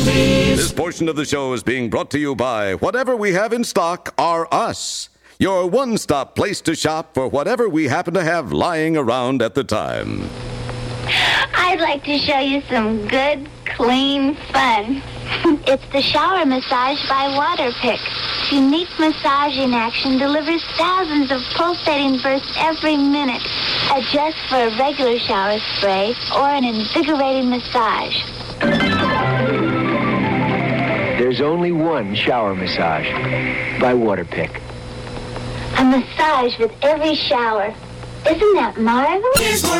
This portion of the show is being brought to you by Whatever We Have in Stock Are Us, your one-stop place to shop for whatever we happen to have lying around at the time. I'd like to show you some good, clean fun. It's the shower massage by Waterpik. Unique massaging action delivers thousands of pulsating bursts every minute. Adjust for a regular shower spray or an invigorating massage. There's only one shower massage by Waterpik. A massage with every shower. Isn't that marvelous?